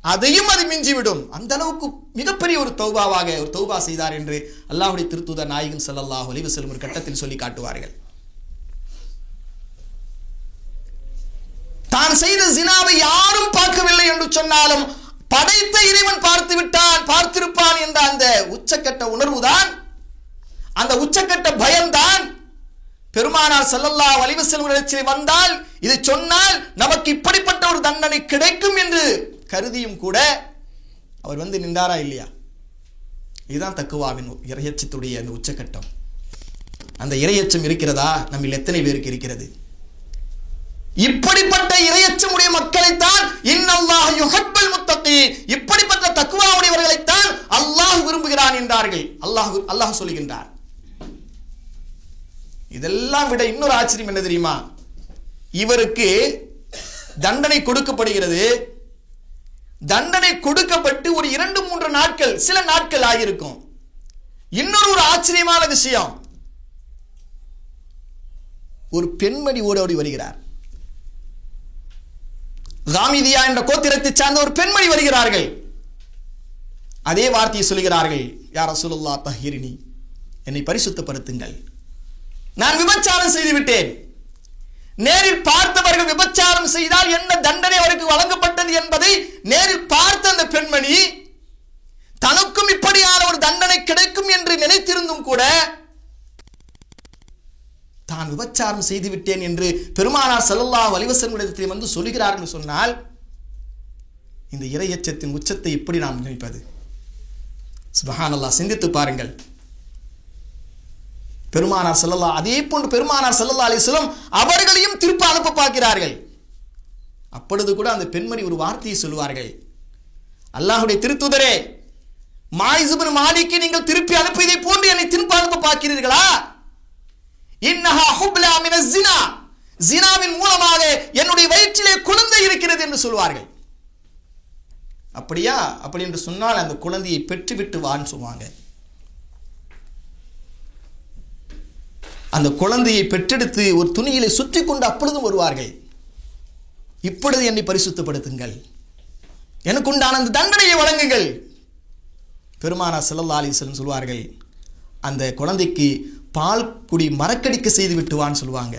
அதையும் அது மிஞ்சிவிடும். அந்த அளவுக்கு மிகப்பெரிய ஒரு தௌபாவாக ஒரு தௌபா செய்தார் என்று அல்லாஹ்வுடைய திருத்தூதர் நாயகம் ஸல்லல்லாஹு அலைஹி வஸல்லம் ஒரு கட்டத்தில் சொல்லி காட்டுவார்கள். தான் செய்த ஜினாவை யாரும் பார்க்கவில்லை என்று சொன்னாலும் படைத்த இறைவன் பார்த்து விட்டான், பார்த்திருப்பான் என்ற அந்த உச்சக்கட்ட உணர்வுதான், அந்த உச்சக்கட்ட பயம்தான் பெருமானார் ஸல்லல்லாஹு அலைஹி வஸல்லம் வந்தால் இதை சொன்னால் நமக்கு இப்படிப்பட்ட ஒரு தண்டனை கிடைக்கும் என்று கருதியும் கூட அவர் வந்து நின்றாரா இல்லையா? இதுதான் தக்குவாவின் இறையச்சத்துடைய அந்த உச்சக்கட்டம். அந்த இறையச்சம் இருக்கிறதா? நம்மில் எத்தனை பேருக்கு இருக்கிறது? இப்படிப்பட்ட இறையச்சமுடைய மக்களைத்தான் இன்னல்லாஹ் யுஹிப்புல் முத்தகீன், இப்படிப்பட்ட தக்வாவுடையவர்களைத்தான் அல்லாஹ் விரும்புகிறான் என்றார்கள். அல்லாஹ் சொல்லுகின்றார். இதெல்லாம் விட இன்னொரு ஆச்சரியம் என்ன தெரியுமா? இவருக்கு தண்டனை கொடுக்கப்படுகிறது. தண்டனை கொடுக்கப்பட்டு ஒரு 2-3 நாட்கள், சில நாட்கள் ஆகியிருக்கும். இன்னொரு ஆச்சரியமான விஷயம், ஒரு பெண்மணி ஓடோடி வருகிறார். காமிதியா என்ற கோத்திரத்தை சார்ந்த ஒரு பெண்மணி வருகிறார்கள். அதே வார்த்தையை சொல்கிறார்கள், யா ரசூலுல்லாஹ் தஹிரினி, என்னை பரிசுத்தப்படுத்துங்கள், நான் விபச்சாரம் செய்து விட்டேன். நேரில் பார்த்தவர்கள் விபச்சாரம் செய்தால் என்ன தண்டனை அவருக்கு வழங்கப்பட்டது என்பதை நேரில் பார்த்த அந்த பெண்மணி தனக்கும் இப்படியான ஒரு தண்டனை கிடைக்கும் என்று நினைத்திருந்தும் கூட தான் விபச்சாரம் செய்து விட்டேன் என்று பெருமானார் ஸல்லல்லாஹு அலைஹி வஸல்லம் வந்து சொல்கிறார் என்று சொன்னால் இந்த இறையச்சத்தின் உச்சத்தை எப்படி நாம் நினைப்பது? சுப்ஹானல்லாஹ், சிந்தித்து பாருங்கள். பெருமானார் ஸல்லல்லாஹு, அதே போன்று பெருமானார் ஸல்லல்லாஹு அலைஹி வஸல்லம் அவர்களையும் திருப்ப அனுப்ப பார்க்கிறார்கள். அப்பொழுது கூட அந்த பெண்மணி ஒரு வார்த்தையை சொல்வார்கள், அல்லாஹ்வுடைய திருத்தூதரே, மாயிஸ் இப்னு மாலிக்கை நீங்கள் திருப்பி அனுப்பியதை போன்று என்னை திருப்ப அனுப்ப பார்க்கிறீர்களா? இன்னஹா ஹுப்லா மினஸ் ஸினா, ஸினாவின் மூலமாக என்னுடைய வயிற்றிலே குழந்தை இருக்கிறது என்று சொல்வார்கள். அப்படியா? அப்படி என்று சொன்னால் அந்த குழந்தையை பெற்றுவிட்டு வான்னு சொல்லுவாங்க. அந்த குழந்தையை பெற்றெடுத்து ஒரு துணியிலே சுற்றி கொண்டு அப்பொழுதும் வருவார்கள், இப்பொழுது என்னை பரிசுத்தப்படுத்துங்கள், எனக்கு உண்டான அந்த தண்டனையை வழங்குங்கள். பெருமானார் ஸல்லல்லாஹு அலைஹி வஸல்லம் சொல்வார்கள், அந்த குழந்தைக்கு பால் குடி மறக்கடிக்க செய்து விட்டுவான்னு சொல்லுவாங்க.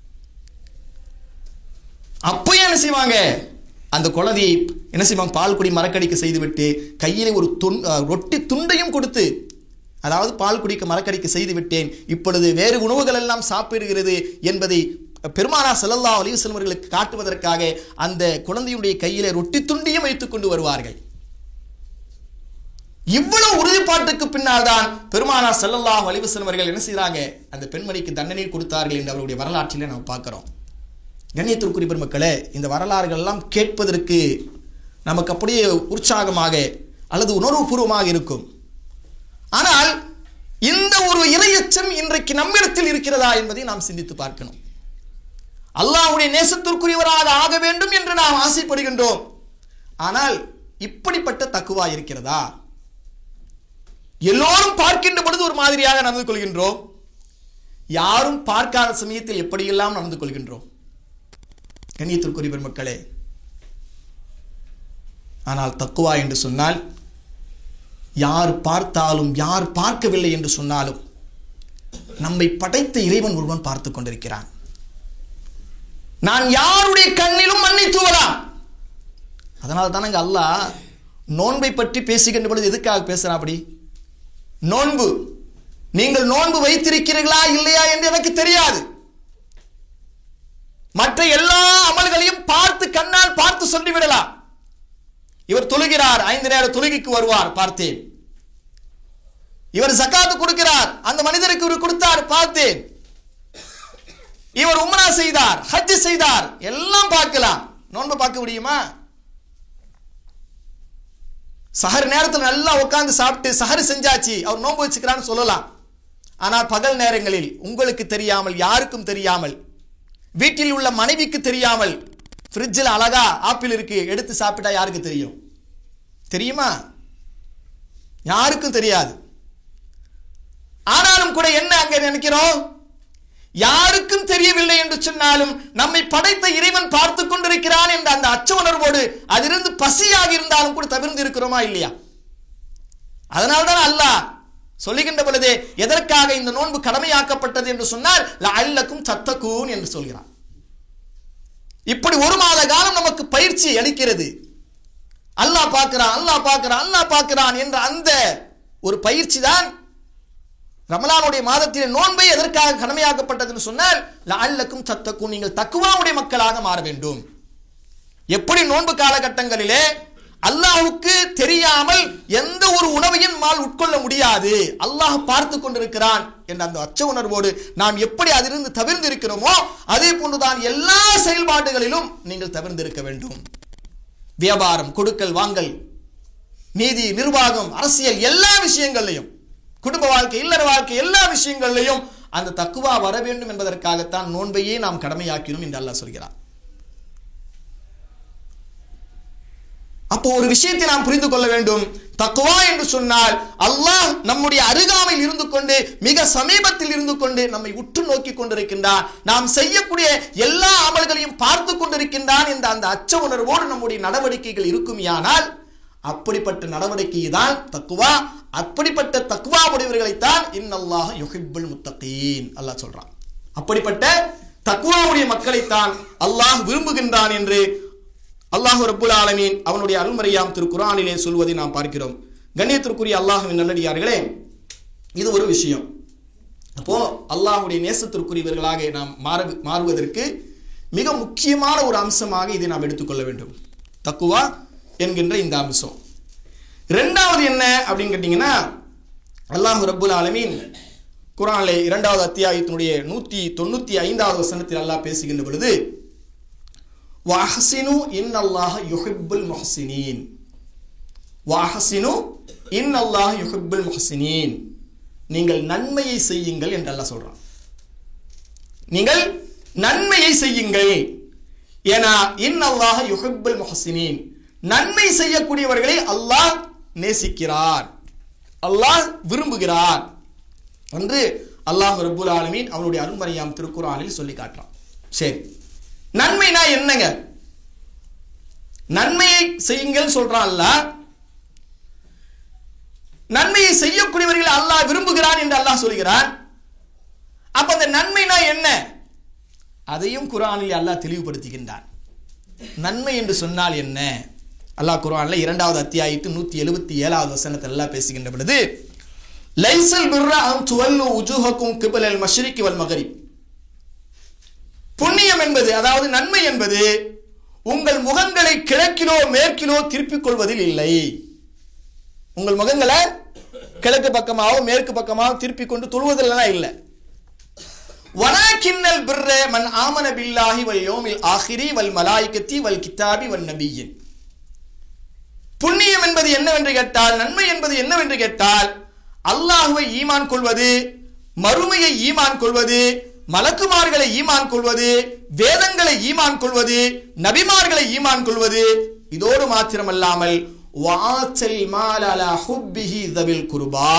அப்போ என்ன செய்வாங்க? அந்த குழந்தையை என்ன செய்வாங்க? பால் குடி மறக்கடிக்க செய்துவிட்டு கையிலே ஒரு ரொட்டி துண்டையும் கொடுத்து, அதாவது பால் குடிக்க மறக்கடிக்க செய்து விட்டேன், இப்பொழுது வேறு உணவுகள் எல்லாம் சாப்பிடுகிறது என்பதை பெருமானார் ஸல்லல்லாஹு அலைஹி வஸல்லம் அவர்களுக்கு காட்டுவதற்காக அந்த குழந்தையுடைய கையிலே ரொட்டி துண்டியும் வைத்துக் கொண்டு வருவார்கள். இவ்வளவு உறுதிப்பாட்டுக்கு பின்னால் தான் பெருமானார் ஸல்லல்லாஹு அலைஹி வஸல்லம் அவர்கள் என்ன செய்றாங்க? அந்த பெண்மணிக்கு தண்டனை கொடுத்தார்கள் என்று அவருடைய வரலாற்றிலே நாம் பார்க்கிறோம். கண்ணியத்திற்குரிய பெருமக்களே, இந்த வரலாறுகள் எல்லாம் கேட்பதற்கு நமக்கு அப்படியே உற்சாகமாக அல்லது உணர்வுபூர்வமாக இருக்கும். ஆனால் இந்த ஒரு இறையச்சம் இன்றைக்கு நம்மிடத்தில் இருக்கிறதா என்பதை நாம் சிந்தித்து பார்க்கணும். அல்லாஹ்வுடைய நேசத்திற்குரியவராக ஆக வேண்டும் என்று நாம் ஆசைப்படுகின்றோம். ஆனால் இப்படிப்பட்ட தக்குவா இருக்கிறதா? எல்லோரும் பார்க்கின்ற பொழுது ஒரு மாதிரியாக நடந்து கொள்கின்றோம், யாரும் பார்க்காத சமயத்தில் எப்படியெல்லாம் நடந்து கொள்கின்றோம். கண்ணியத்திற்குரிய பெருமக்களே, ஆனால் தக்குவா என்று சொன்னால் யார் பார்த்தாலும் யார் பார்க்கவில்லை என்று சொன்னாலும் நம்மை படைத்த இறைவன் ஒருவன் பார்த்து கொண்டிருக்கிறான். நான் யாருடைய கண்ணிலும் மண்ணை தூவலாம். அதனால தானங்க அல்லாஹ் நோன்பை பற்றி பேசுகின்ற பொழுது எதுக்காக பேசுறான்? அப்படி நோன்பு, நீங்கள் நோன்பு வைத்திருக்கிறீர்களா இல்லையா என்று எனக்கு தெரியாது. மற்ற எல்லா அமல்களையும் பார்த்து கண்ணால் பார்த்து சொல்லிவிடலாம். இவர் தொழுகிறார், 5 நேர தொழுகைக்கு வருவார், பார்த்தேன். இவர் ஜகாத் கொடுக்கிறார், அந்த மனிதருக்கு இவர் கொடுத்தார், பார்த்தேன். இவர் உம்ரா செய்தார், ஹஜ் செய்தார், எல்லாம் பார்க்கலாம். நோன்பு பார்க்க முடியுமா? சஹர் நேரத்தில் நல்லா உட்கார்ந்து சாப்பிட்டு சஹர் செஞ்சாச்சு, அவர் நோன்பு வச்சுக்கிறான்னு சொல்லலாம். ஆனால் பகல் நேரங்களில் உங்களுக்கு தெரியாமல், யாருக்கும் தெரியாமல், வீட்டில் உள்ள மனைவிக்கு தெரியாமல் ஃப்ரிட்ஜில் அழகா ஆப்பிள் இருக்கு, எடுத்து சாப்பிட்டா யாருக்கு தெரியும்? தெரியுமா? யாருக்கும் தெரியாது. ஆனாலும் கூட என்ன அங்க நினைக்கிறோம்? யாருக்கும் தெரியவில்லை என்று சொன்னாலும் நம்மை படைத்த இறைவன் பார்த்து கொண்டிருக்கிறான் என்ற என்ற அந்த அச்ச உணர்வோடு அதிலிருந்து பசியாக இருந்தாலும் கூட தவிர்த்து இருக்கிறோமா இல்லையா? அதனால்தான் அல்லாஹ் சொல்லுகின்ற பொழுதே எதற்காக இந்த நோன்பு கடமையாக்கப்பட்டது என்று சொன்னால் லஅல்லக்கும் தத்தகூன் என்று சொல்கிறார். இப்படி ஒரு மாத காலம் நமக்கு பயிற்சி அளிக்கிறது. அல்லாஹ் பார்க்கிறான், அல்லாஹ் பார்க்கிறான், அல்லாஹ் பார்க்கிறான் என்ற அந்த ஒரு பயிற்சி தான் ரமலானுடைய மாதத்திலே நோன்பை எதற்காக கடமையாக்கப்பட்டது என்று சொன்னால் லஅல்லக்கும் தத்தகூன், நீங்கள் தக்வாவுடைய மக்களாக மாற வேண்டும். எப்படி நோன்பு காலகட்டங்களிலே அல்லாஹ்வுக்கு தெரியாமல் எந்த ஒரு உணவையும் நம்மால் உட்கொள்ள முடியாது, அல்லாஹ் பார்த்து கொண்டிருக்கிறான் என்ற அந்த அச்ச உணர்வோடு நாம் எப்படி அதிலிருந்து தவிர்த்து இருக்கிறோமோ அதே போன்றுதான் எல்லா செயல்பாடுகளிலும் நீங்கள் தவிர்த்திருக்க வேண்டும். வியாபாரம், கொடுக்கல் வாங்கல், நீதி, நிர்வாகம், அரசியல், எல்லா விஷயங்களையும், குடும்ப வாழ்க்கை, இல்லற வாழ்க்கை, எல்லா விஷயங்களிலையும் அந்த தக்குவா வர வேண்டும் என்பதற்காகத்தான் நோன்பையே நாம் கடமையாக்கினோம் என்று அல்லாஹ் சொல்கிறார். அப்போ ஒரு விஷயத்தை நாம் புரிந்து கொள்ள வேண்டும். தக்வா என்று சொன்னால் அல்லாஹ் நம்முடைய அருகாமையில் இருந்து கொண்டு, மிக சமீபத்தில் இருந்து கொண்டு நம்மை உற்று நோக்கி கொண்டிருக்கின்றான், நாம் செய்யக்கூடிய எல்லா அமல்களையும் பார்த்து கொண்டிருக்கின்றான் என்ற அந்த அச்ச உணர்வோடு நம்முடைய நடவடிக்கைகள் இருக்குமானால் அப்படிப்பட்ட நடவடிக்கை தான் தக்வா. அப்படிப்பட்ட தக்வா உடையவர்களைத்தான் இன்னல்லாஹ யுஹிப்புல் முத்தகீன் அல்லாஹ் சொல்றான். அப்படிப்பட்ட தக்வாவுடைய மக்களைத்தான் அல்லாஹ் விரும்புகின்றான் என்று அல்லாஹ் ரப்புல் ஆலமீன் அவனுடைய அருள்மறையாம் திருக்குர்ஆனிலே சொல்வதை நாம் பார்க்கிறோம். கண்ணியத்திற்குரிய அல்லாஹ்வின் நல்லடியார்களே, இது ஒரு விஷயம். அப்போ அல்லாஹ்வுடைய நேசத்திற்குரியவர்களாக நாம் மாறுவதற்கு மிக முக்கியமான ஒரு அம்சமாக இதை நாம் எடுத்துக்கொள்ள வேண்டும், தக்குவா என்கின்ற இந்த அம்சம். இரண்டாவது என்ன அப்படின்னு கேட்டீங்கன்னா, அல்லாஹ் ரப்புல் ஆலமீன் குர்ஆனிலே 2வது அத்தியாயத்தினுடைய 195வது வசனத்தில் அல்லாஹ் பேசுகின்ற பொழுது வஹ்சினு இன்னல்லாஹ யுஹிப்புல் முஹ்சினீன், வஹ்சினு இன்னல்லாஹ யுஹிப்புல் முஹ்சினீன், நீங்கள் நன்மையை செய்யுங்கள் என்று அல்லாஹ் சொல்றான். நீங்கள் நன்மையை செய்யுங்கள், ஏனா இன்னல்லாஹ யுஹிப்புல் முஹ்சினீன், நன்மை செய்யக்கூடியவர்களை அல்லாஹ் நேசிக்கிறார், அல்லாஹ் விரும்புகிறார் என்று அல்லாஹ் ரப்புல் ஆலமீன் அவனுடைய அருள்மறையாம் திருக்குர்ஆனில் சொல்லி காட்டுறான். சரி, நன்மைனா என்னங்க? நன்மையை செய்யுங்கள் சொல்றான் அல்லாஹ். நன்மையை செய்யக்கூடியவர்கள் அல்லாஹ் விரும்புகிறான் என்று அல்லாஹ் சொல்கிறான். அப்ப அந்த நன்மைனா என்ன? அதையும் குர்ஆனில் அல்லாஹ் தெளிவுபடுத்துகின்றான். நன்மை என்று சொன்னால் என்ன? அல்லாஹ் குர்ஆன்ல 2வது அத்தியாயத்து 177வது வசனத்தில் அல்லாஹ் பேசுகின்ற பொழுது லைஸல் பிர்ர அன் துவல்லு உஜூஹக்கும் கிபலல் மஷ்ரிகி வல் மக்ரிப், புண்ணியம் என்பது, அதாவது நன்மை என்பது உங்கள் முகங்களை கிழக்கிலோ மேற்கிலோ திருப்பிக் கொள்வதில் இல்லை. உங்கள் முகங்களை கிழக்கு பக்கமாவோ மேற்கு பக்கமாவோ திருப்பிக் கொண்டு தொழுவதில் இல்லை. வலாக்கின்னல் பிர்ர மன் ஆமன பில்லாஹி வல் யௌமில் ஆகிரி வல் மலாயிகத்தி வல் கிதாபி வன் நபிய்யின், புண்ணியம் என்பது என்னவென்று கேட்டால், நன்மை என்பது என்னவென்று கேட்டால், அல்லாஹ்வை ஈமான் கொள்வது, மறுமையை ஈமான் கொள்வது, மலக்குமார்களை ஈமான் கொள்வது, வேதங்களை ஈமான் கொள்வது, நபிமார்களை ஈமான் கொள்வது, இதோடு மாத்திரமல்லாமல் வாத்தல் மால் அலா ஹுப்பிஹி தபில் குர்பா,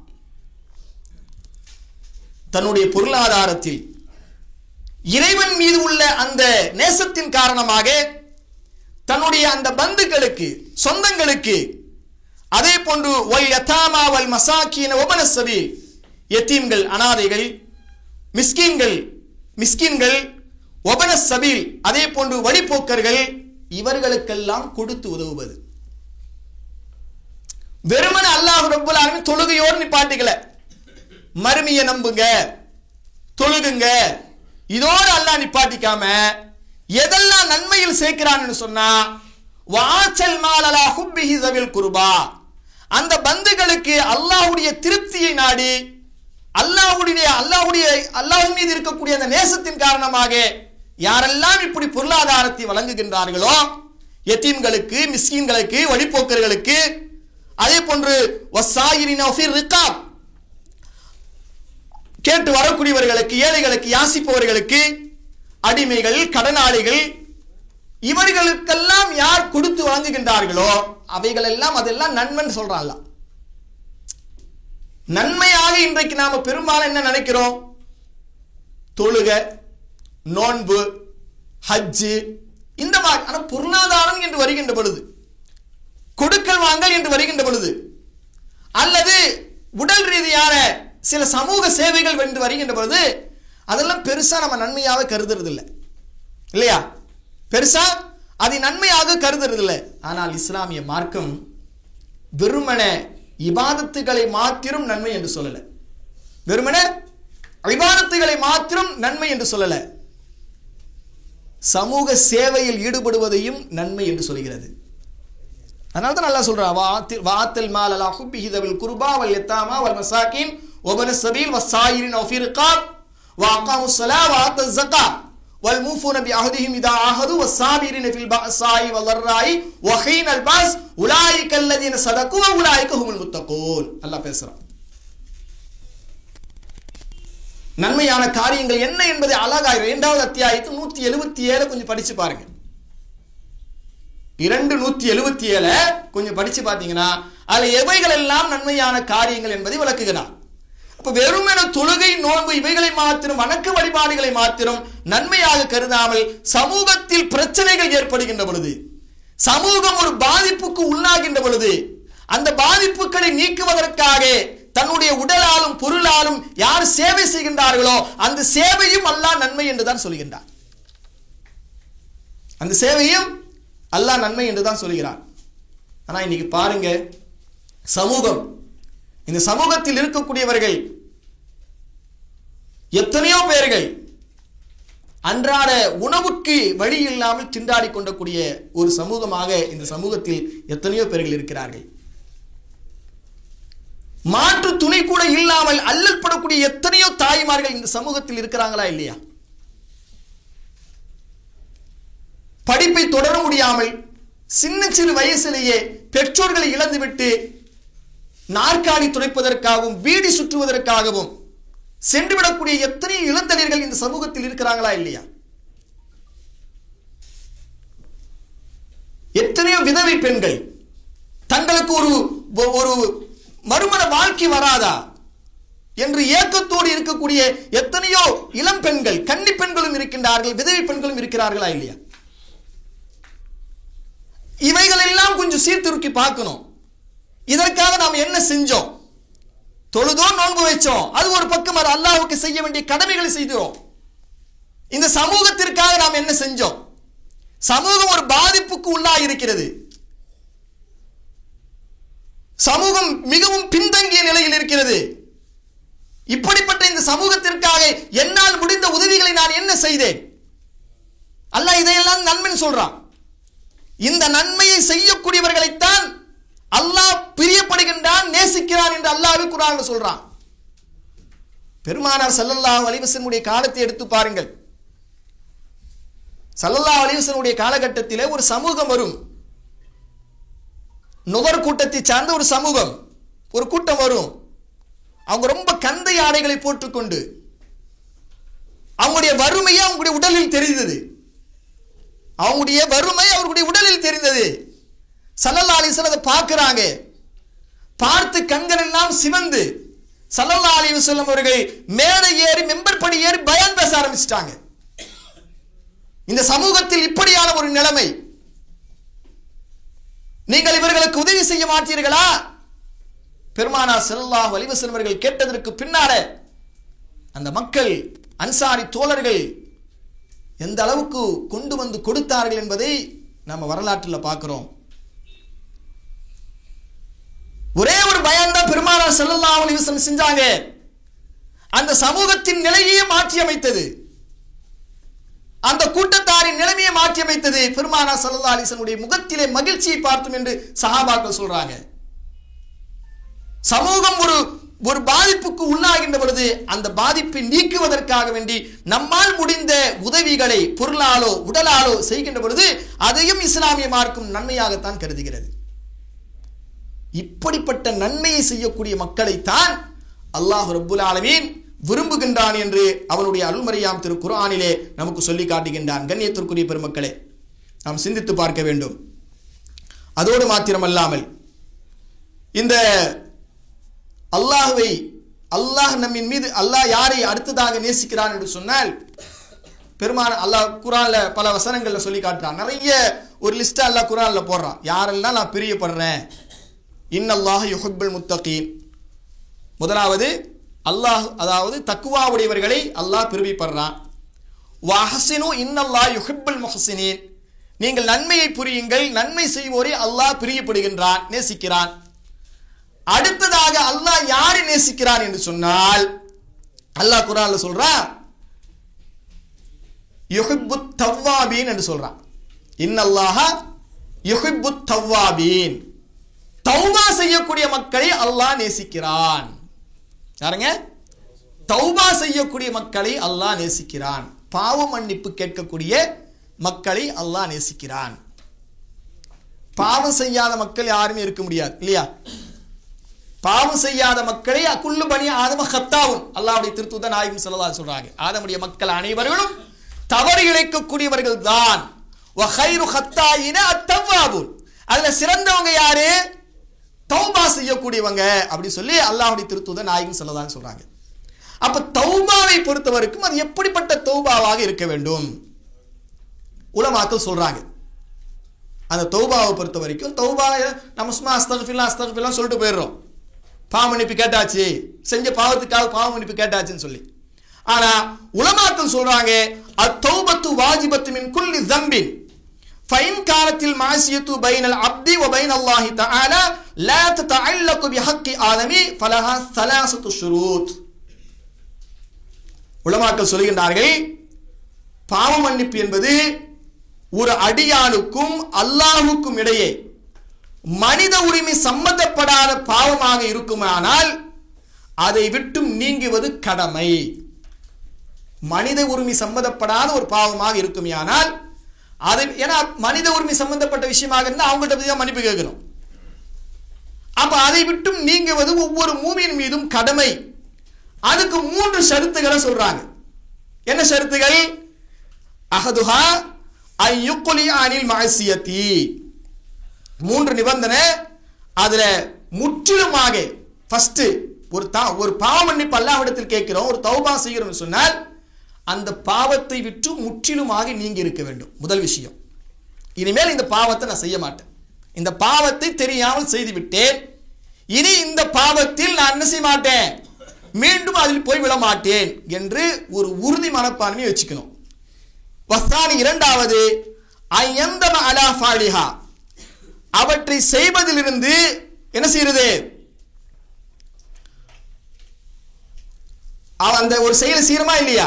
தன்னுடைய பொருளாதாரத்தில் இறைவன் மீது உள்ள அந்த நேசத்தின் காரணமாக தன்னுடைய அந்த பந்துக்களுக்கு, சொந்தங்களுக்கு, அதே போன்று வல் யதாமா வல் மசாகீன வபன சபீல், யதீம்கள், அனாதைகள், மிஸ்கீன்கள், வபன சபீல், அதே போன்று வழிபோக்கர்கள், இவர்களுக்கெல்லாம் கொடுத்து உதவுவது. வெறுமன அல்லாஹ் ரப்புல் ஆலமீன் தொழுகையோடு நிப்பாட்டிக்கல, மறுமையை நம்புங்க, தொழுகுங்க, இதோடு அல்லாஹ் நிப்பாட்டிக்காம எதெல்லாம் நன்மையில் சேர்க்கிறான்னு சொன்னா வாச்சல் மால் அலா ஹுப்பிஹி தபில் குர்பா, அந்த பந்துகளுக்கு அல்லாஹ்வுடைய திருப்தியை நாடி, அல்லாஹ் மீது இருக்கக்கூடிய அந்த நேசத்தின் காரணமாக யாரெல்லாம் இப்படி பொருளாதாரத்தை வழங்குகின்றார்களோ, யதீம்களுக்கு, மிஸ்கீன்களுக்கு, வழிபோக்கர்களுக்கு, அதே போன்று வஸாயிரின ஃபிர் ரிகாப், கேட்டு வரக்கூடியவர்களுக்கு, ஏழைகளுக்கு, யாசிப்பவர்களுக்கு, அடிமைகள், கடனாளிகள், இவர்களுக்கெல்லாம் யார் கொடுத்து வழங்குகின்றார்களோ அவைகளெல்லாம் அதெல்லாம் நன்மைன்னு சொல்றாங்க. நன்மையாக இன்றைக்கு நாம பெரும்பாலும் என்ன நினைக்கிறோம்? தொழுக, நோன்பு, ஹஜ்ஜு, இந்த மாதிரி. ஆனால் பொருளாதாரம் என்று வருகின்ற பொழுது, கொடுக்கல் வாங்கல் என்று வருகின்ற பொழுது, அல்லது உடல் ரீதியான சில சமூக சேவைகள் என்று வருகின்ற பொழுது அதெல்லாம் பெருசா நம்ம நன்மையாக கருதுறது இல்லை இல்லையா? பெருசா அதை நன்மையாக கருதுறது இல்லை. ஆனால் இஸ்லாமிய மார்க்கம் வெறுமன இபாதத்துகளை மாத்திரம் நன்மை என்று சொல்லல. வெறுமன இபாதத்துகளை மாத்திரம் நன்மை என்று சொல்லல, சமூக சேவையில் ஈடுபடுவதையும் நன்மை என்று சொல்கிறது. அதனால தான் அல்லாஹ் சொல்றான், வாத்தல் மால் அலா ஹுப்பிஹி தவில் குர்பா வல் யதாமா வல் மசாகின் வபன ஸபீல் வஸ்ஸாயிரின் வஃபி ரிகாப் வஅகாமுஸ் ஸலா வஆத்தஸ் ஸகாத் வல் மூஃபூன பிஅஹதிஹிம் இதா ஆஹது வஸ்ஸாபிரின ஃபில் பஅஸாஇ வல் ضراء வஹீனல் பாஸ் உலாயிக அல்லதீன ஸதகு வ உலாயிக ஹுமுல் முத்தகூன். அல்லாஹ் பேசுறான். நன்மையான காரியங்கள் என்ன என்பதை அழகாக 2வது அத்தியாயத்தில் 177 கொஞ்சம் படிச்சு பாருங்க. 277 கொஞ்சம் படிச்சு பார்த்தீங்கன்னா அதுல எவைகள் எல்லாம் நன்மையான காரியங்கள் என்பதை விளக்குகிறார். அப்ப வெறுமென தொழுகை, நோன்பு இவைகளை மாத்திரம், வணக்க வழிபாடுகளை மாத்திரம் நன்மையாக கருதாமல் சமூகத்தில் பிரச்சனைகள் ஏற்படுகின்ற பொழுது, சமூகம் ஒரு பாதிப்புக்கு உள்ளாகின்ற பொழுது, அந்த பாதிப்புகளை நீக்குவதற்காக தன்னுடைய உடலாலும் பொருளாலும் யார் சேவை செய்கின்றார்களோ அந்த சேவையும் அல்லாஹ் நன்மை என்றுதான் சொல்கின்றார். அந்த சேவையும் அல்லாஹ் நன்மை என்றுதான் சொல்கிறார். ஆனா இன்னைக்கு பாருங்க, சமூகம், இந்த சமூகத்தில் இருக்கக்கூடியவர்கள் எத்தனையோ பேர்கள் அன்றாட உணவுக்கு வழி இல்லாமல் திண்டாடி கொண்டக்கூடிய ஒரு சமூகமாக இந்த சமூகத்தில் எத்தனையோ பேர்கள் இருக்கிறார்கள். மாற்று துணை கூட இல்லாமல் அல்லல் படக்கூடிய எத்தனையோ தாய்மார்கள் இந்த சமூகத்தில் இருக்கிறாங்களா இல்லையா? படிப்பை தொடர முடியாமல் சின்ன சிறு வயசிலேயே பெற்றோர்களை இழந்துவிட்டு நாற்காலி துடைப்பதற்காகவும் பீடி சுற்றுவதற்காகவும் சென்றுவிடக்கூடிய எத்தனையோ இளந்தளிர்கள் இந்த சமூகத்தில் இருக்கிறாங்களா இல்லையா? எத்தனையோ விதவை பெண்கள் தங்களுக்கு ஒரு மறுமண வாழ்க்கை வராதா என்று ஏக்கத்தோடு இருக்கக்கூடிய எத்தனையோ இளம் பெண்கள், கன்னி பெண்களும் இருக்கின்றார்கள், விதவை பெண்களும் இருக்கிறார்களா இல்லையா? இவைகள் எல்லாம் கொஞ்சம் சீர்திருக்கி பார்க்கணும். இதற்காக நாம் என்ன செஞ்சோம்? தொழுதோ, நோன்பு வைச்சோம், அது ஒரு பக்கம். அது அல்லாஹ்வுக்கு செய்ய வேண்டிய கடமைகளை செய்தோம். இந்த சமூகத்திற்காக நாம் என்ன செஞ்சோம்? சமூகம் ஒரு பாதிப்புக்கு உள்ளாகி இருக்கிறது. சமூகம் மிகவும் பின்தங்கிய நிலையில் இருக்கிறது. இப்படிப்பட்ட இந்த சமூகத்திற்காக என்னால் முடிந்த உதவிகளை நான் என்ன செய்தேன்? அல்லாஹ் இதையெல்லாம் நன்மை சொல்றான். இந்த நன்மையை செய்யக்கூடியவர்களைத்தான் அல்லாஹ் பிரியப்படுகின்றான், நேசிக்கிறான் என்று அல்லாஹ்வே குர்ஆன்ல சொல்றான். பெருமானார் ஸல்லல்லாஹு அலைஹி வஸல்லம் காலத்தை எடுத்து பாருங்கள். ஸல்லல்லாஹு அலைஹி வஸல்லம் காலகட்டத்திலே ஒரு சமூகம் வரும். நுகர் கூட்டத்தை சார்ந்த ஒரு சமூகம், ஒரு கூட்டம் வரும். அவங்க ரொம்ப கந்தை ஆடைகளை போட்டுக்கொண்டு, அவங்களுடைய வறுமையை அவங்களுடைய உடலில் தெரிந்தது. அவங்களுடைய வறுமை அவர்களுடைய உடலில் தெரிந்தது. ஸல்லல்லாஹு அலைஹி வஸல்லம் அதை பார்க்கிறாங்க. பார்த்து கண்கள் எல்லாம் சிவந்து ஸல்லல்லாஹு அலைஹி வஸல்லம் அவர்கள் மேடை ஏறி, மெம்பர் படி ஏறி பயான் பேச ஆரம்பிச்சிட்டாங்க. இந்த சமூகத்தில் இப்படியான ஒரு நிலைமை, நீங்கள் இவர்களுக்கு உதவி செய்ய மாட்டீர்களா? பெருமானார் ஸல்லல்லாஹு அலைஹி வஸல்லம் அவர்கள் கேட்டதற்கு பின்னால அந்த மக்கள், அன்சாரி தோழர்கள் எந்த அளவுக்கு கொண்டு வந்து கொடுத்தார்கள் என்பதை நம்ம வரலாற்றில் பார்க்கிறோம். ஒரே ஒரு பயான் தான் பெருமானார் ஸல்லல்லாஹு அலைஹி வஸல்லம் செஞ்சாங்க. அந்த சமூகத்தின் நிலையை மாற்றி அமைத்தது, அந்த கூட்டத்தாரின் நிலைமையை மாற்றி அமைத்தது. பெருமானார் ஸல்லல்லாஹு அலைஹி வஸல்லம் முகத்திலே மகிழ்ச்சியை பார்த்தோம் என்று சஹாபாக்கள் சொல்றாங்க. சமூகம் ஒரு பாதிப்புக்கு உள்ளாகின்ற பொழுது அந்த பாதிப்பை நீக்குவதற்காக வேண்டி நம்மால் முடிந்த உதவிகளை பொருளாலோ உடலாலோ செய்கின்ற பொழுது அதையும் இஸ்லாமிய மார்க்கம் நன்மையாகத்தான் கருதுகிறது. இப்படிப்பட்ட நன்மையை செய்யக்கூடிய மக்களைத்தான் அல்லாஹ் ரப்புல் ஆலமீன் விரும்புகின்றான் என்று அவனுடைய அருள்மறையாம் திரு குர்ஆனிலே நமக்கு சொல்லி காட்டுகின்றான். கண்ணியத்திற்குரிய பெருமக்களே, நாம் சிந்தித்து பார்க்க வேண்டும். அதோடு மாத்திரமல்லாமல் இந்த அல்லாஹ் நம்மின் மீது, அல்லாஹ் யாரை அடுத்ததாக நேசிக்கிறான் என்று சொன்னால், பெருமான அல்லாஹ் குர்ஆன்ல பல வசனங்கள்ல சொல்லி காட்டுறான். நிறைய ஒரு லிஸ்ட் அல்லாஹ் குர்ஆன்ல போடுறான். யாரெல்லாம் நான் பிரியப்படுறேன். இன்னல்லாஹ யுஹிப்புல் முத்தகீன். முதலாவது அல்லாஹ், அதாவது தக்வா உடையவர்களை அல்லாஹ் பிரிவிப்படுறான். வஹ்சினு இன்னல்லாஹ யுஹிப்புல் முஹ்சினீன். நீங்கள் நன்மையை புரியுங்கள், நன்மை செய்வோரை அல்லாஹ் பிரியப்படுகின்றான், நேசிக்கிறான். அடுத்ததாக அல்லாஹ் யாரை நேசிக்கிறான் என்று சொன்னால் அல்லாஹ் குர்ஆன்ல சொல்றான் யுஹிப்புத் தவ்வாபீன் என்று சொல்றான். இன்னல்லாஹ யுஹிப்புத் தவ்வாபீன். தௌபா செய்யக்கூடிய மக்களை அல்லாஹ் நேசிக்கிறான். யாருங்க? தௌபா செய்யக்கூடிய மக்களை அல்லாஹ் நேசிக்கிறான். பாவ மன்னிப்பு கேட்கக்கூடிய மக்களை அல்லாஹ் நேசிக்கிறான். பாவம் செய்யாத மக்கள் யாருமே இருக்க முடியாது இல்லையா? பாவம் செய்யாத மக்களை குல்லு பனி ஆதம ஹத்தாவுன் அல்லாஹ்வுடைய திருத்தூதர் நாயகம் ஸல்லல்லாஹு அலைஹி சொல்றாங்க. ஆதமுடைய மக்கள் அனைவர்களும் தவறு இழைக்கக்கூடியவர்கள் தான். வ கைரு ஹத்தாயின அத்தவ்வாபுன். அதுல சிறந்தவங்க யாரு? தௌபா செய்யக்கூடியவங்க அப்படி சொல்லி அல்லாஹ்வுடைய திருத்தூதர் நாயகம் ஸல்லல்லாஹு அலைஹி சொல்றாங்க. அப்ப தௌபாவை பொறுத்தவரைக்கும் அது எப்படிப்பட்ட தௌபாவாக இருக்க வேண்டும்? உலமாக்கள் சொல்றாங்க. அந்த தௌபாவை பொறுத்த வரைக்கும் தௌபா நம்ம சும்மா அஸ்தக்ஃபிருல்லாஹ் சொல்லிட்டு போயிடுறோம். பாவ மன்னிப்பு கேட்டாச்சு, செஞ்ச பாவத்துக்காக பாவ மன்னிப்பு கேட்டாச்சுன்னு சொல்லி. ஆனா உலமாக்கள் சொல்றாங்க அத்தௌபத்து வாஜிபத்து மின் குல்லி ஸம்பின் ஃபைன் கானத்தில் மாசியத்து பைனல் அப்தி வ பைனல்லாஹி தஆலா லா ததஅல்லகு பிஹக்கி ஆதமி ஃபலஹா ஸலாஸத்து ஷுரூத். உலமாக்கள் சொல்கின்றார்கள், பாவ மன்னிப்பு என்பது ஒரு அடியானுக்கும் அல்லாஹ்வுக்கும் இடையே மனித உரிமை சம்பந்தப்படாத பாவமாக இருக்குமானால் அதை விட்டு நீங்குவது கடமை. மனித உரிமை சம்பந்தப்படாத ஒரு பாவமாக இருக்குமானால் அதை, ஏன்னா மனித உரிமை சம்பந்தப்பட்ட விஷயமாக இருந்தால் அவங்கள்ட்ட பத்தி தான் மன்னிப்பு கேட்கிறோம். அப்ப அதை விட்டும் நீங்குவது ஒவ்வொரு மூமின் மீதும் கடமை. அதுக்கு 3 ஷரத்துகளை சொல்றாங்க. என்ன ஷரத்துகள்? அஹதுஹா ஐயுக்லி அனில் மஅசியத்தி. 3 நிபந்தனை. அதுல முற்றிலுமாக ஃபர்ஸ்ட் ஒரு பாவ மன்னிப்பு அல்லாஹ்விடத்தில் கேட்கிறோம், ஒரு தௌபா செய்கிறோம் சொன்னால் அந்த பாவத்தை விட்டு முற்றிலுமாக நீங்கி இருக்க வேண்டும். முதல் விஷயம், இனிமேல் இந்த பாவத்தை நான் செய்ய மாட்டேன், இந்த பாவத்தை தெரியாமல் செய்து விட்டேன், இனி இந்த பாவத்தில் நான் என்ன செய்ய மாட்டேன், மீண்டும் அதில் போய் விட மாட்டேன் என்று ஒரு உறுதி மனப்பான்மையை வச்சுக்கணும். வஸ்தானி இரண்டாவது ஐயந்தம அலா ஃபாலிஹா, அவற்றை செய்வதிலிருந்து என்ன செய்யறது, அந்த ஒரு செயலை செய்யறமா இல்லையா,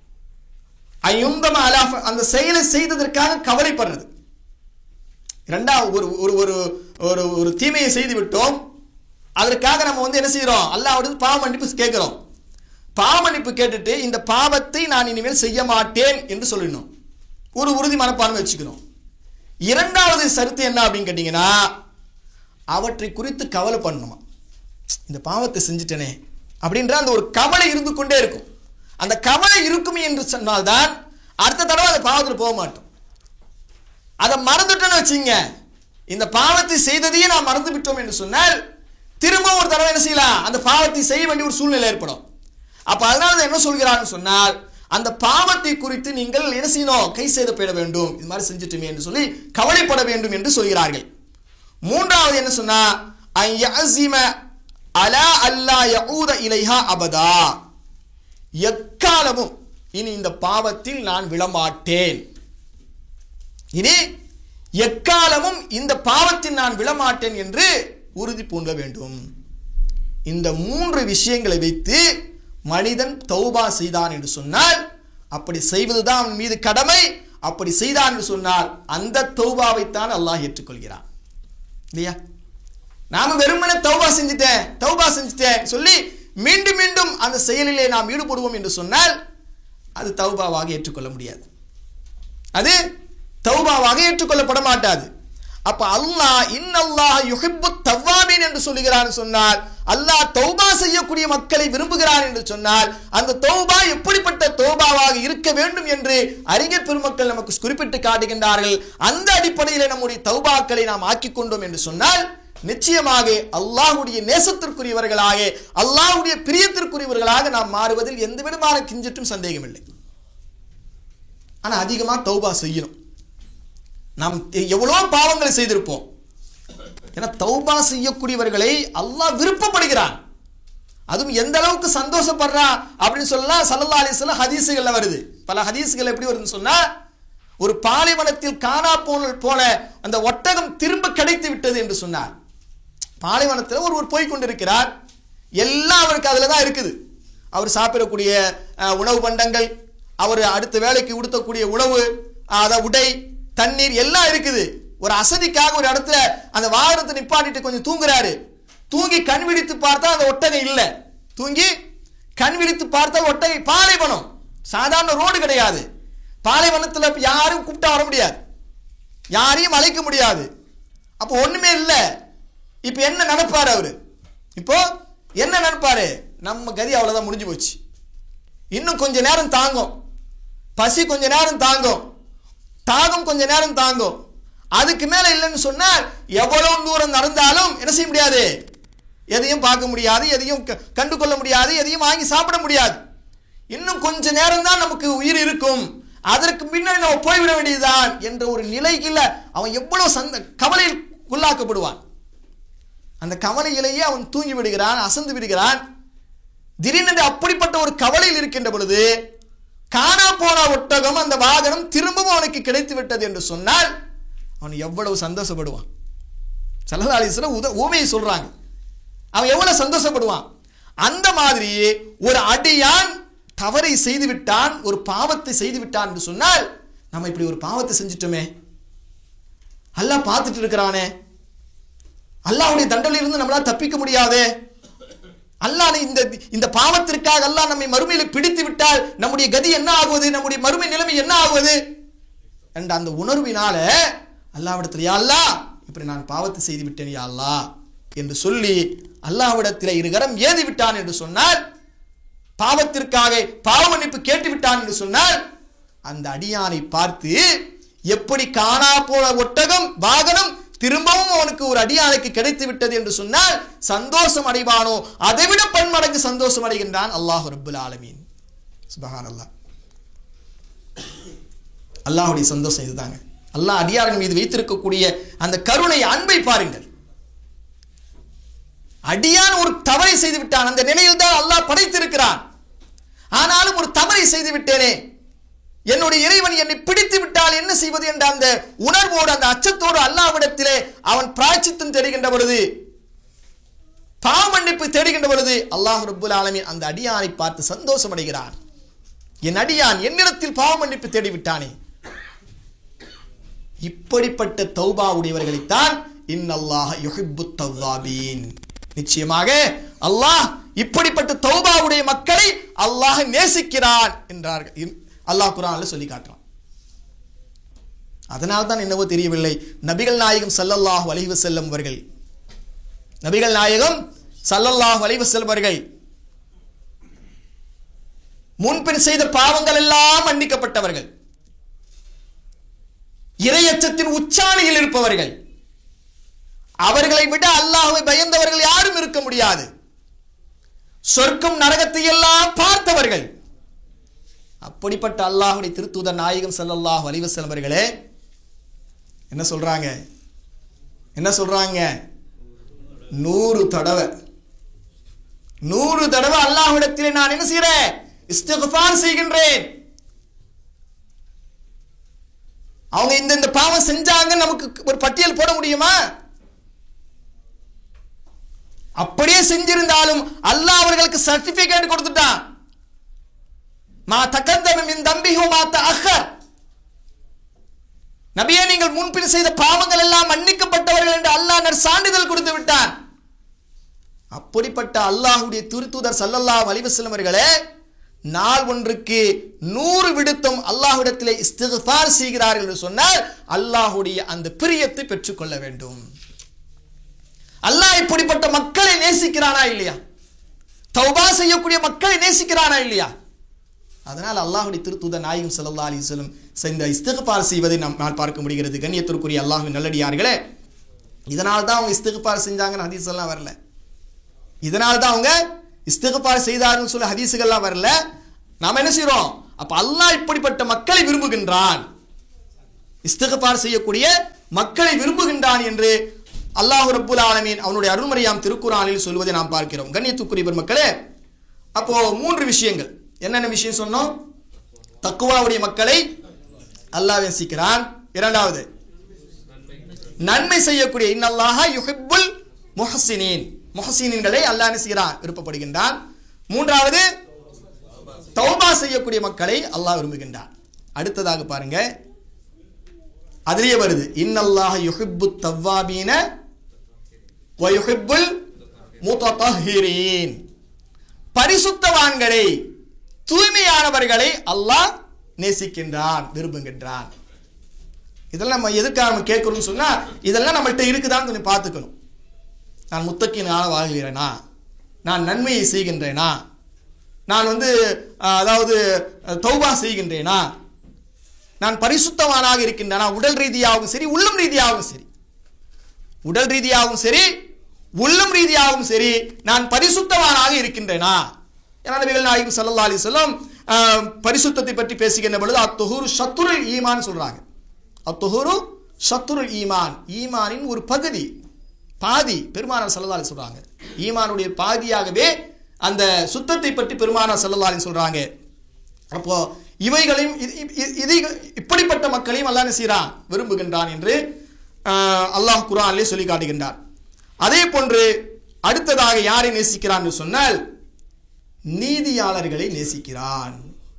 ஐயுந்தம அலா, அந்த செயலை செய்ததற்காக கவலைப்படுறது. இரண்டாவது ஒரு தீமையை செய்து விட்டோம், அதற்காக நம்ம என்ன செய்யறோம், அல்லாஹ்விடம் பாவ மன்னிப்பு கேட்கிறோம். பாவ மன்னிப்பு கேட்டுட்டு இந்த பாவத்தை நான் இனிமேல் செய்ய மாட்டேன் என்று சொல்லணும், ஒரு உறுதி மனப்பான்மை வச்சுக்கணும். இரண்டாவது சருத்து என்ன அப்படின்னு கேட்டீங்கன்னா, அவற்றை குறித்து கவலை பண்ணணுமா, இந்த பாவத்தை செஞ்சுட்டேனே அப்படின்ற அந்த ஒரு கவலை இருந்து கொண்டே இருக்கும். அந்த கவலை இருக்குமே என்று சொன்னால்தான் அடுத்த தடவை அந்த பாவத்தில் போக மாட்டோம். அதை மறந்துட்டோன்னு வச்சுங்க, இந்த பாவத்தை செய்ததையே நான் மறந்து விட்டோம் என்று சொன்னால் திரும்ப ஒரு தடவை என்ன செய்யலாம், அந்த பாவத்தை செய்ய வேண்டிய ஒரு சூழ்நிலை ஏற்படும். அப்ப அதனால என்ன சொல்கிறான்னு சொன்னால், அந்த பாவத்தை குறித்து நீங்கள் என்ன செய்யணும், கை செய்தப்பட வேண்டும், இது மாதிரி செஞ்சுட்டுமே என்று சொல்லி கவலைப்பட வேண்டும் என்று சொல்கிறார்கள். மூன்றாவது என்ன சொன்னா, அய்யஸிம அலா அல்லா யஊத இலைஹா அபதா, எக்காலமும் இனி இந்த பாவத்தில் நான் விழமாட்டேன், இனி எக்காலமும் இந்த பாவத்தில் நான் விழமாட்டேன் என்று உறுதி பூண்ட வேண்டும். இந்த 3 விஷயங்களை வைத்து மனிதன் தௌபா செய்தான் என்று சொன்னால், அப்படி செய்வதுதான் அவன் மீது கடமை. அப்படி செய்தான் என்று சொன்னால் அந்த தௌபாவைத்தான் அல்லாஹ் ஏற்றுக்கொள்கிறான் இல்லையா? நாம வெறுமனே தௌபா செஞ்சுட்டேன் சொல்லி மீண்டும் மீண்டும் அந்த செயலிலே நாம் ஈடுபடுவோம் என்று சொன்னால் அது தௌபாவாக ஏற்றுக்கொள்ள முடியாது, அது தௌபாவாக ஏற்றுக்கொள்ளப்பட மாட்டாது. அப்ப அல்லாஹ் இன்னல்லாஹ யுஹிப்புத் தவ்வாபீன் என்று சொல்லுகிறான் சொன்னால், அல்லாஹ் தௌபா செய்யக்கூடிய மக்களை விரும்புகிறான் என்று சொன்னால் அந்த தௌபா எப்படிப்பட்ட தௌபாவாக இருக்க வேண்டும் என்று அறிஞர் பெருமக்கள் நமக்கு குறிப்பிட்டு காட்டுகின்றார்கள். அந்த அடிப்படையில் நம்முடைய தௌபாக்களை நாம் ஆக்கிக் கொண்டோம் என்று சொன்னால் நிச்சயமாக அல்லாஹ்வுடைய நேசத்திற்குரியவர்களாக, அல்லாஹ்வுடைய பிரியத்திற்குரியவர்களாக நாம் மாறுவதில் எந்த விதமான கிஞ்சிட்டும் சந்தேகமில்லை. ஆனால் அதிகமாக தௌபா செய்யணும். நாம் எவ்வளோ பாவங்களை செய்திருப்போம். ஏன்னா தௌபா செய்யக்கூடியவர்களை அல்லாஹ் விருப்பப்படுகிறான். அதுவும் எந்த அளவுக்கு சந்தோஷப்படுறா அப்படின்னு சொல்லலாம். ஸல்லல்லாஹு அலைஹி வஸல்லம் ஹதீஸுகள்ல வருது. பல ஹதீஸுகள் எப்படி வருதுன்னு சொன்னா, ஒரு பாலைவனத்தில் காணா போன அந்த ஒட்டகம் திரும்ப கிடைத்து விட்டது என்று சொன்னார். பாலைவனத்தில் ஒருவர் போய் கொண்டிருக்கிறார். எல்லாம் அவருக்கு அதில் தான் இருக்குது. அவர் சாப்பிடக்கூடிய உணவு பண்டங்கள், அவர் அடுத்த வேலைக்கு உடுத்தக்கூடிய உணவு, உடை, தண்ணீர் எல்லாம் இருக்குது. ஒரு அசதிக்காக ஒரு இடத்துல அந்த வாகனத்தை நிப்பாட்டிட்டு கொஞ்சம் தூங்குறாரு. தூங்கி கண் விழித்து பார்த்தா அந்த ஒட்டகம் இல்லை. தூங்கி கண் விழித்து பார்த்தா ஒட்டகை, பாலைவனம், சாதாரண ரோடு கிடையாது. பாலைவனத்தில் யாரும் கூப்பிட்டா வர முடியாது, யாரையும் அழைக்க முடியாது. அப்போ ஒண்ணுமே இல்லை. இப்போ என்ன நினைப்பாரு அவரு? இப்போ என்ன நினைப்பாரு? நம்ம கதி அவ்வளவுதான், முடிஞ்சு போச்சு. இன்னும் கொஞ்ச நேரம் தாங்கும், பசி கொஞ்ச நேரம் தாங்கும், தாகம் கொஞ்ச நேரம் தாங்கும். அதுக்கு மேல இல்லைன்னு சொன்னால் எவ்வளவு தூரம் நடந்தாலும் என்ன செய்ய முடியாது? எதையும் பார்க்க முடியாது, எதையும் கண்டு கொள்ள முடியாது, எதையும் வாங்கி சாப்பிட முடியாது. இன்னும் கொஞ்ச நேரம் தான் நமக்கு உயிர் இருக்கும், அதற்கு பின்னாடி நம்ம போய்விட வேண்டியதுதான் என்ற ஒரு நிலையில அவன் எவ்வளவு கவலையில் உள்ளாக்கப்படுவான். அந்த கவலையிலேயே அவன் தூங்கி விடுகிறான், அசந்து விடுகிறான். திடீரென்று அப்படிப்பட்ட ஒரு கவலையில் இருக்கின்ற பொழுது காணா போன ஒட்டகம், அந்த வாகனம் திரும்பவும் அவனுக்கு கிடைத்து விட்டது என்று சொன்னால் அவன் எவ்வளவு சந்தோஷப்படுவான். ஸல்லல்லாஹு அலைஹி வஸல்லம் ஊமையை சொல்றாங்க, அவன் எவ்வளவு சந்தோஷப்படுவான். அந்த மாதிரி ஒரு அடியான் தவறை செய்து விட்டான், ஒரு பாவத்தை செய்து விட்டான் என்று சொன்னால், நம்ம இப்படி ஒரு பாவத்தை செஞ்சிட்டோமே, அல்லாஹ் பார்த்துட்டு இருக்கிறானே, அல்லாஹ்வுடைய தண்டனையிலிருந்து நம்மளால தப்பிக்க முடியாதே, அல்லாஹ் இந்த பாவத்திற்காக அல்லாஹ் நம்மை மறுமையில் பிடித்து விட்டால் நம்முடைய கதி என்ன ஆகுவது, நம்முடைய மறுமை நிலைமை என்ன ஆகுவது என்ற அந்த உணர்வினால அல்லாஹ்விடத்தில் யா அல்லாஹ் இப்படி நான் பாவத்தை செய்து விட்டேன் யா அல்லாஹ் என்று சொல்லி அல்லாஹ்விடத்தில் இருகரம் ஏதி விட்டான் என்று சொன்னால், பாவத்திற்காக பாவ மன்னிப்பு கேட்டு விட்டான் என்று சொன்னால், அந்த அடியானை பார்த்து எப்படி காணா போன ஒட்டகம், வாகனம் திரும்பவும் அவனுக்கு ஒரு அடியானுக்கு கிடைத்து விட்டது என்று சொன்னால் சந்தோஷம் அடைவானோ, அதைவிட பன்மடங்கு சந்தோஷம் அடைகின்றான் அல்லாஹ் ரப்புல் ஆலமீன். சுப்ஹானல்லாஹ். அல்லாஹ்வுடைய சந்தோஷம் இதுதாங்க. அல்லாஹ் அடியார்கள் மீது வைத்திருக்கக்கூடிய அந்த கருணை, அன்பை பாருங்கள். அடியான் ஒரு தவறை செய்து விட்டான், அந்த நிலையில் தான் அல்லாஹ் படைத்திருக்கிறான். ஆனாலும் ஒரு தவறை செய்து விட்டேனே, என்னுடைய இறைவன் என்னை பிடித்து விட்டால் என்ன செய்வது என்ற அந்த உணர்வோடு, அந்த அச்சத்தோடு அல்லாஹ்விடத்திலே அவன் பிராயச்சித்தம் தேடுகின்ற பொழுது, பாவ மன்னிப்பு தேடுகின்ற பொழுது அல்லாஹ் ரப்புல் ஆலமீன் அந்த அடியானை பார்த்து சந்தோஷம் அடைகிறான். என் அடியான் என்னிடத்தில் பாவ மன்னிப்பு தேடிவிட்டானே. இப்படிப்பட்ட தௌபா உடையவர்களைத்தான் இன்னல்லாஹ யுஹிப்புத் தவ்வாபீன், நிச்சயமாக அல்லாஹ் இப்படிப்பட்ட தௌபா உடைய மக்களை அல்லாஹ் நேசிக்கிறான் என்றார்கள். அல்லாஹ் குர்ஆன்ல சொல்லி காட்டுறான். அதனால் தான் என்னவோ தெரியவில்லை, நபிகள் நாயகம் ஸல்லல்லாஹு அலைஹி வஸல்லம் அவர்கள், நபிகள் நாயகம் ஸல்லல்லாஹு அலைஹி வஸல்லம் அவர்கள் முன்பின் செய்த பாவங்கள் எல்லாம் மன்னிக்கப்பட்டவர்கள், இறையச்சத்தின் உச்சாணியில் இருப்பவர்கள், அவர்களை விட அல்லாஹ்வை பயந்தவர்கள் யாரும் இருக்க முடியாது, சொர்க்கம் நரகத்தை எல்லாம் பார்த்தவர்கள். அப்படிப்பட்ட அல்லாஹ்வுடைய திருத்தூதர் நாயகம் ஸல்லல்லாஹு அலைஹி வஸல்லம் அவர்களே என்ன சொல்றாங்க? 100 தடவை அல்லாஹ்விடத்திலே நான் என்ன செய்றேன்? இஸ்திக்ஃபார் செய்கின்றேன். அவங்க இந்த பாவம் செஞ்சாங்க நமக்கு ஒரு பட்டியல் போட முடியுமா? அப்படியே செஞ்சிருந்தாலும் அல்லாஹ் அவர்களுக்கு சர்டிபிகேட் கொடுத்துட்டான். மா தகத்தம மின் தம்பிஹு மா தஅக்கர், நபியே நீங்கள் முன்பின் செய்த பாவங்கள் எல்லாம் மன்னிக்கப்பட்டவர்கள் என்று அல்லாஹ் சான்றிதழ் கொடுத்து விட்டான். அப்படிப்பட்ட அல்லாஹ்வுடைய திருத்தூதர் ஸல்லல்லாஹு அலைஹி வஸல்லம் அவர்களே நாள் ஒன்றுக்கு 100 விடுத்தம் அல்லாஹ்விடத்திலே இஸ்திக்ஃபார் செய்கிறார்கள் என்று சொன்னால் அல்லாஹ்வுடைய அந்த பிரியத்தை பெற்றுக்கொள்ள வேண்டும். அல்லாஹ் இப்படிப்பட்ட மக்களை நேசிக்கிறானா இல்லையா? தௌபா செய்யக்கூடிய மக்களை நேசிக்கிறானா இல்லையா? அதனால் அல்லாஹ்வுடைய திருத்தூதர் நாயகம் ஸல்லல்லாஹு அலைஹி வஸல்லம் செய்த இஸ்திக்ஃபார் செய்வதை நாம் பார்க்க முடிகிறது. கண்ணியத்திற்குரிய அல்லாஹ்வின் நல்லடியார்களே, இதனால் தான் அவங்க இஸ்திக்ஃபார் செஞ்சாங்கன்னு ஹதீஸ் எல்லாம் வரல. இதனால் தான் அவங்க இஸ்திக்ஃபார் செய்தார்கள் சொல்ல ஹதீஸுகள்லாம் வரல. நாம் என்ன செய்றோம்? அப்ப அல்லாஹ் இப்படிப்பட்ட மக்களை விரும்புகின்றான், இஸ்திக்ஃபார் செய்யக்கூடிய மக்களை விரும்புகின்றான் என்று அல்லாஹ் ரப்புல் ஆலமீன் அவனுடைய அருள்மறையாம் திருக்குர்ஆனில் சொல்வதை நாம் பார்க்கிறோம். கண்ணியத்துக்குரிய பெருமக்களே, அப்போ 3 விஷயங்கள். என்னென்ன விஷயம் சொன்னோம்? தக்வாவுடைய மக்களை அல்லாஹ் நேசிக்கிறான். இரண்டாவது, நன்மை செய்யக்கூடிய இன்னல்லாஹ யுஹிப்புல் முஹ்சினீன், முஹ்சினீன்களை அல்லாஹ் நேசிக்கிறான், விருப்பப்படுகின்றான். மூன்றாவது, தௌபா செய்யக்கூடிய மக்களை அல்லாஹ் விரும்புகின்றான். அடுத்ததாக பாருங்க, அதிலே வருது இன்னல்லாஹ யுஹிப்புத் தவ்வாபீன வ யுஹிப்புல் முத்தஹிரீன், பரிசுத்தவான்களை தூய்மையானவர்களை அல்லாஹ் நேசிக்கின்றான், விரும்புகின்றான். இதெல்லாம் நம்ம எதுக்காக நம்ம கேட்கணும்னு சொன்னா, இதெல்லாம் நம்மள்கிட்ட இருக்குதான்னு கொஞ்சம் பார்த்துக்கணும். நான் முத்தக்கினால வாழ்கிறேனா, நான் நன்மையை செய்கின்றேனா, நான் அதாவது தௌபா செய்கின்றேனா, நான் பரிசுத்தவானாக இருக்கின்றேனா, உடல் ரீதியாகவும் சரி உள்ளம் ரீதியாகவும் சரி, உடல் ரீதியாகவும் சரி உள்ளம் ரீதியாகவும் சரி நான் பரிசுத்தவானாக இருக்கின்றேனா. ஏன்னா நபிகள் நாயகம் ஸல்லல்லாஹு அலைஹி வஸல்லம் பரிசுத்தத்தை பற்றி பேசுகின்ற பொழுது அத்துஹூரு ஷத்ருல் ஈமான் சொல்றாங்க. அத்துஹூரு ஷத்ருல் ஈமான், ஈமானின் ஒரு பகுதி, பாதி. பெருமானார் ஸல்லல்லாஹு அலைஹி சொல்றாங்க, ஈமானுடைய பாதியாகவே அந்த சுத்தத்தை பற்றி பெருமானார் ஸல்லல்லாஹு அலைஹி சொல்றாங்க. அப்போ இவைகளையும் இப்படிப்பட்ட மக்களையும் அல்லாஹ் செய்கிறான், விரும்புகின்றான் என்று அல்லாஹ் குர்ஆனிலே சொல்லி காட்டுகின்றார். அதே போன்று அடுத்ததாக யாரை நேசிக்கிறான் என்று சொன்னால், நீதியாளர்களை நேசிக்கிறான்.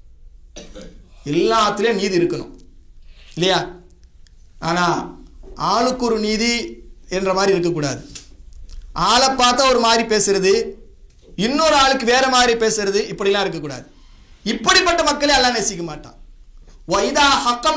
எல்லாத்திலும் நீதி இருக்கணும் இல்லையா? ஆனா ஆளுக்கு ஒரு நீதி என்ற மாதிரி இருக்கக்கூடாது. ஆளை பார்த்தா ஒரு மாதிரி பேசுறது, இன்னொரு ஆளுக்கு வேற மாதிரி பேசுறது, இப்படிலாம் இருக்கக்கூடாது. இப்படிப்பட்ட மக்களை அல்லாஹ் நேசிக்க மாட்டான். வைதா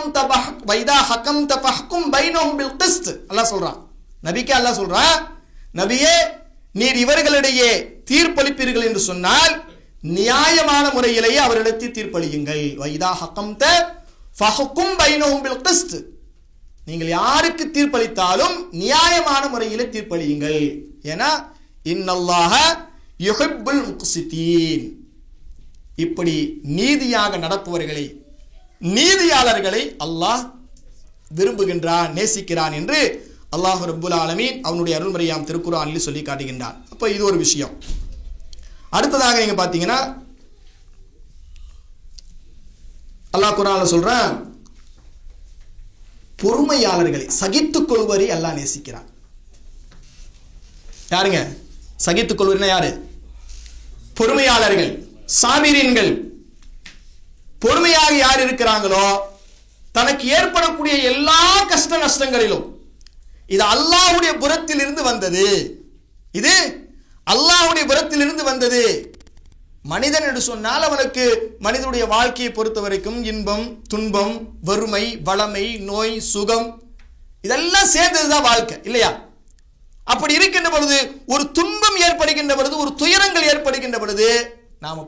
ஹக்கம்த ஃபஹ்கும் பைனஹும் பில் கிஸ்த், அல்லாஹ் சொல்றான், நபிக்கு அல்லாஹ் சொல்றான், நபியே நீர் இவர்களிடையே தீர்ப்பளிப்பீர்கள் என்று சொன்னால் நியாயமான முறையிலேயே அவர்களிடத்தில் தீர்ப்பளியுங்கள். வைதா ஹக்கம்த ஃபஹ்கும் பைனஹும் பில் கிஸ்த், நீங்கள் யாருக்கு தீர்ப்பளித்தாலும் நியாயமான முறையிலே தீர்ப்பளியுங்கள். ஏன்னா இன்னல்லாஹ யுஹிப்புல் முக்ஸிதீன், இப்படி நீதியாக நடப்பவர்களை, நீதியாளர்களை அல்லாஹ் விரும்புகின்றான், நேசிக்கிறான் என்று அல்லாஹ் ரப்புல் ஆலமீன் அவனுடைய அருள்மறையாம் திருக்குர்ஆனில் சொல்லி காட்டுகின்றான். அப்போ இது ஒரு விஷயம். அடுத்ததாக நீங்க பார்த்தீங்கன்னா அல்லாஹ் குர்ஆனில் சொல்றான், பொறுமையாளர்களை, சகித்துக் கொள்வரை அல்லாஹ் நேசிக்கிறான். யாருங்க சகித்துக் கொள்வர்னா? யாரு? பொறுமையாளர்கள், சாபிரீன்கள். பொறுமையாக யார் இருக்கிறாங்களோ தனக்கு ஏற்படக்கூடிய எல்லா கஷ்ட நஷ்டங்களிலும் இது அல்லாஹ்வுடைய புறத்தில் இருந்து வந்தது, இது அல்லாஹ்வுடைய புறத்தில் இருந்து வந்தது. மனிதன் என்று சொன்னால் அவனுக்கு மனிதனுடைய வாழ்க்கையை பொறுத்த வரைக்கும் இன்பம், துன்பம், வறுமை, வளமை, நோய், சுகம் இதெல்லாம் சேர்ந்ததுதான் வாழ்க்கை இல்லையா? அப்படி இருக்கின்ற பொழுது, ஒரு துன்பம் ஏற்படுகின்ற பொழுது, ஒரு துயரங்கள் ஏற்படுகின்ற பொழுது நாம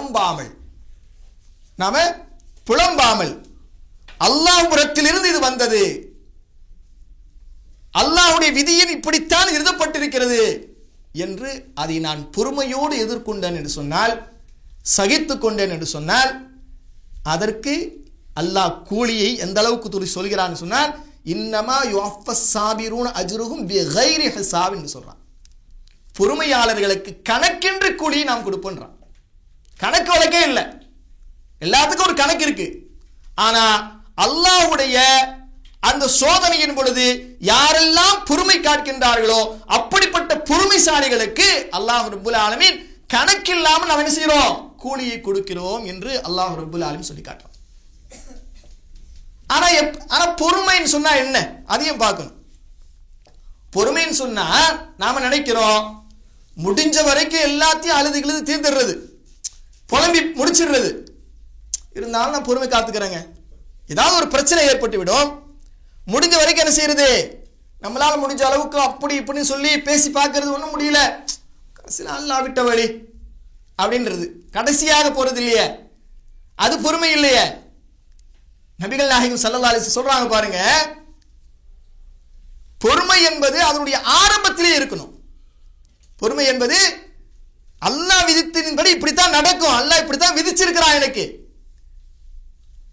புலம்பாமல் அல்லாஹ் புறத்திலிருந்து இது வந்தது, அல்லாஹ்வுடைய விதியில் இப்படித்தான் எழுதப்பட்டிருக்கிறது என்று அதை நான் பொறுமையோடு எதிர்கொண்டேன் என்று சொன்னால், சகித்துக் கொண்டேன் என்று சொன்னால், அதற்கு அல்லாஹ் கூலியை எந்த அளவுக்கு சொல்கிறான்னு சொன்னால், இன்னமா யுவஃபஸ் சாபிரூன அஜ்ருஹும் பிகைரி ஹிசாப் என்று சொல்றான். பொறுமையாளர்களுக்கு கணக்கின்றி கூலியை நாம் கொடுப்போன்றான். கணக்கு வழக்கே இல்லை, எல்லாத்துக்கும் ஒரு கணக்கு இருக்கு. ஆனா அல்லாஹ்வுடைய அந்த சோதனையின் பொழுது யாரெல்லாம் பொறுமை காட்கின்றார்களோ அப்படிப்பட்ட பொறுமைசாலிகளுக்கு அல்லாஹ் ரப்புல் ஆலமீன் கணக்கில்லாமல் நாம் என்ன செய்கிறோம்? கூலியை கொடுக்கிறோம் என்று அல்லாஹ் ரப்புல் ஆலமீன் சொல்லி காட்டுறான். ஆனா பொறுமைன்னு சொன்னா என்ன, அதையும் பார்க்கணும். பொறுமைன்னு சொன்னா நாம நினைக்கிறோம் முடிஞ்ச வரைக்கும் எல்லாத்தையும் அழுது தீர்ந்துடுறது, புலம்பி முடிச்சிடுறது. இருந்தாலும் நான் பொறுமை காத்துக்கிறேங்க, ஏதாவது ஒரு பிரச்சனை ஏற்பட்டு விடும், முடிஞ்ச வரைக்கும் என்ன செய்யறது, நம்மளால முடிஞ்ச அளவுக்கு அப்படி இப்படின்னு சொல்லி பேசி பார்க்கறது, ஒன்றும் முடியல, கடைசியில் அல்லாஹ் விட்ட வழி அப்படின்றது, கடைசியாக போறது இல்லையே, அது பொறுமை இல்லையே. நபிகள் நாயகம் ஸல்லல்லாஹு அலைஹி வஸல்லம் சொல்றாங்க பாருங்க, பொறுமை என்பது அதனுடைய ஆரம்பத்திலே இருக்கணும். பொறுமை என்பது அல்லாஹ் விதித்ததின்படி இப்படித்தான் நடக்கும், அல்லாஹ் இப்படித்தான் விதிச்சிருக்கிறான் எனக்கு,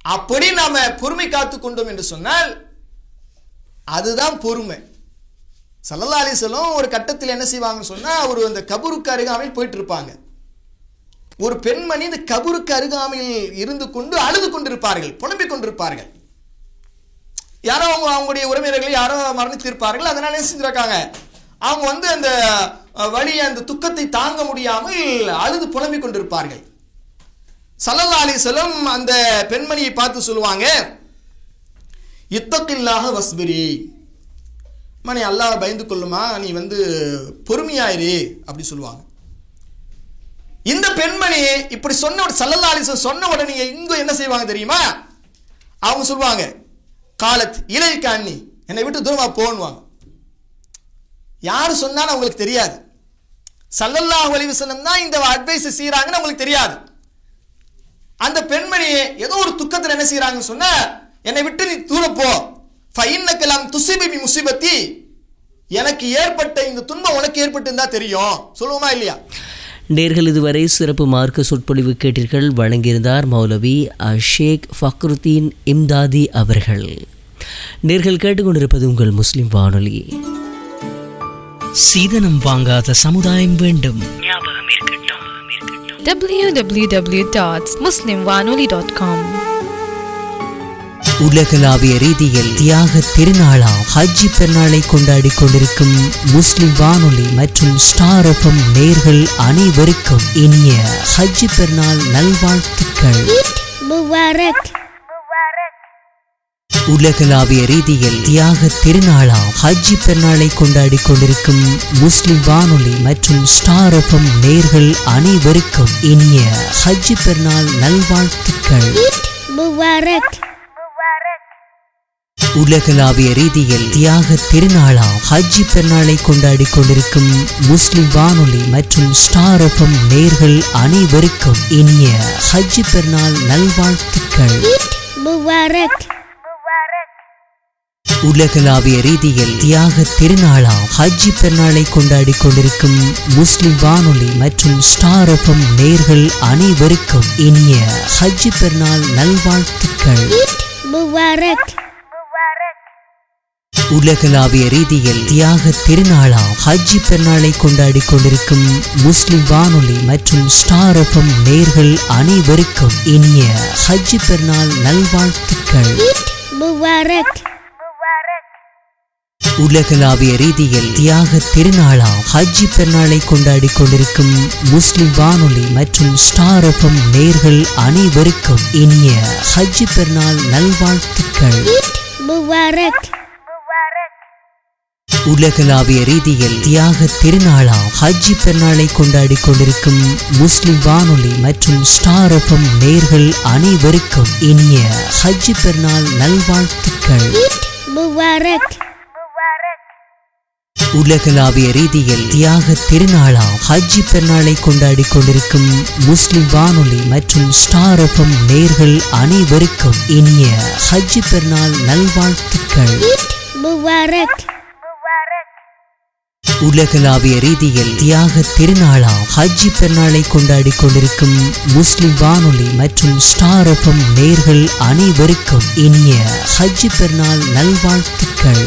அப்படி நாம பொறுமை காத்து கொண்டோம் என்று சொன்னால் அதுதான் பொறுமை. ஸல்லல்லாஹு அலைஹி வஸல்லம் ஒரு கட்டத்தில் என்ன செய்வாங்கன்னு சொன்னா, ஒரு அந்த கபருக்கு அருகாமையில் போயிட்டு இருப்பாங்க. ஒரு பெண்மணி இந்த கபருக்கு அருகாமையில் இருந்து கொண்டு அழுது கொண்டிருப்பார்கள், புலம்பிக் கொண்டிருப்பார்கள். யாரோ அவங்களுடைய உறவினர்கள் யாரோ மரணித்திருப்பார்கள். அதனால என்ன செஞ்சிருக்காங்க, அவங்க அந்த வழியை அந்த துக்கத்தை தாங்க முடியாமல் அழுது புலம்பிக் கொண்டிருப்பார்கள். ஸல்லல்லாஹு அலைஹி வஸல்லம் அந்த பெண்மணியை பார்த்து சொல்லுவாங்க, இத்தகில்லாஹ வஸ்பிரி, நீ அல்லாஹ்வை பயந்து கொள்ளுமா, நீ பொறுமையாயிரு அப்படி சொல்லுவாங்க. இந்த பெண்மணி இப்படி சொன்ன ஸல்லல்லாஹு அலைஹி வஸல்லம் சொன்ன உடனே இங்க என்ன செய்வாங்க தெரியுமா, அவங்க சொல்லுவாங்க, காலத் இலைக்க அன்னி, என்னை விட்டு தூரமா போன்னுவாங்க. யாரு சொன்னாலும் அவங்களுக்கு தெரியாது. ஸல்லல்லாஹு அலைஹி வஸல்லம் தான் இந்த அட்வைஸ் செய்யறாங்கன்னு அவங்களுக்கு தெரியாது. அந்த பெண்மணி ஏதோ ஒரு துக்கத்தில் என்ன செய்யறாங்கன்னு சொன்னா, என்னை விட்டு நீ தூரம் போ, ஃபஇன்னக லம் துஸிபி பி முஸிபத்தி, எனக்கு ஏற்பட்ட இந்த துன்பம் உனக்கு ஏற்பட்டுந்தா தெரியும், சொல்லுவோமா இல்லையா? நேர்கள் இதுவரை சிறப்பு மார்க்க சொற்பொழிவு கேட்டீர்கள். வழங்கியிருந்தார் மௌலவி ஷேக் ஃபக்ருத்தீன் இம்தாதி அவர்கள். நேர்கள் கேட்டுக்கொண்டிருப்பது உங்கள் முஸ்லிம் வானொலி. சீதனம் வாங்காத சமுதாயம் வேண்டும், www.muslimwanoli.com. உலகளாவிய ரீதியில் தியாக திருநாளாம் ஹஜ்ஜி பெருநாளை கொண்டாடி கொண்டிருக்கும் முஸ்லிம் வானொலி மற்றும் ஸ்டார் எஃப்எம் நேர்கள் அனைவருக்கும் இனிய ஹஜ்ஜி பெருநாள் நல்வாழ்த்துக்கள். உலகளாவிய ரீதியில் தியாக திருநாளாம் ஹஜ்ஜி பெருநாளை கொண்டாடி கொண்டிருக்கும் முஸ்லிம் வானொலி மற்றும் ஸ்டார் எஃப்எம் நேர்கள் அனைவருக்கும் இனிய ஹஜ்ஜி பெருநாள் நல்வாழ்த்துக்கள். உலகளாவிய ரீதியில் தியாக திருநாளாம் ஹஜ்ஜி பெருநாளை கொண்டாடி கொண்டிருக்கும் முஸ்லிம் வானொலி மற்றும் ஸ்டார் எஃப்எம் நேர்கள் அனைவருக்கும் இனிய ஹஜ்ஜி பெருநாள் நல்வாழ்த்துக்கள். உலகளாவிய ரீதியில் தியாக திருநாளாம் ஹஜ்ஜி பெருநாளை கொண்டாடி கொண்டிருக்கும் முஸ்லிம் வானொலி மற்றும் ஸ்டார் எஃப்எம் நேர்கள் அனைவருக்கும் இனிய ஹஜ்ஜி பெருநாள் நல்வாழ்த்துக்கள். உலகளாவிய ரீதியில் தியாக திருநாளாம் ஹஜ்ஜி பெருநாளை கொண்டாடி கொண்டிருக்கும் முஸ்லிம் வானொலி மற்றும் ஸ்டார் எஃப்எம் நேர்கள் அனைவருக்கும் இனிய ஹஜ்ஜி பெருநாள் நல்வாழ்த்துக்கள். உலகளாவிய ரீதியில் தியாக திருநாளாம் ஹஜ்ஜி பெருநாளை கொண்டாடி கொண்டிருக்கும் முஸ்லிம் வானொலி மற்றும் ஸ்டார் எஃப்எம் நேர்கள் அனைவருக்கும் இனிய ஹஜ்ஜி பெருநாள் நல்வாழ்த்துக்கள். உலகளாவிய ரீதியில் தியாக திருநாளாம் ஹஜ்ஜி பெருநாளை கொண்டாடி கொண்டிருக்கும் முஸ்லிம் வானொலி மற்றும் ஸ்டார் எஃப்எம் நேர்கள் அனைவருக்கும் இனிய ஹஜ்ஜி பெருநாள் நல்வாழ்த்துக்கள். உலகளாவிய ரீதியில் தியாக திருநாளாம் ஹஜ்ஜி பெருநாளை கொண்டாடி கொண்டிருக்கும் முஸ்லிம் வானொலி மற்றும் ஸ்டார் எஃப்எம் நேர்கள் அனைவருக்கும் இனிய ஹஜ்ஜி பெருநாள் நல்வாழ்த்துக்கள். உலகளாவிய ரீதியில் தியாக திருநாளாம் ஹஜ்ஜி பெருநாளை கொண்டாடி கொண்டிருக்கும் முஸ்லிம் வானொலி மற்றும் ஸ்டார் எஃப்எம் நேர்கள் அனைவருக்கும் இனிய ஹஜ்ஜி பெருநாள் நல்வாழ்த்துக்கள்.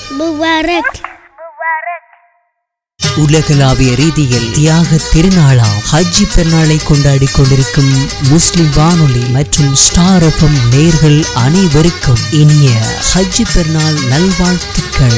உலகளாவிய ரீதியில் தியாக திருநாளாம் ஹஜ்ஜி பெருநாளை கொண்டாடி கொண்டிருக்கும் முஸ்லிம் வானொலி மற்றும் ஸ்டார் எஃப்எம் நேர்கள் அனைவருக்கும் இனிய ஹஜ்ஜி பெருநாள் நல்வாழ்த்துக்கள்.